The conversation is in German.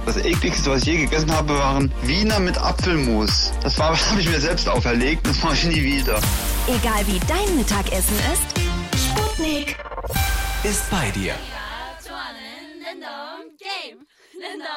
Das ekligste, was ich je gegessen habe, waren Wiener mit Apfelmus. Das habe ich mir selbst auferlegt, das mache ich nie wieder. Egal wie dein Mittagessen ist, Sputnik ist bei dir.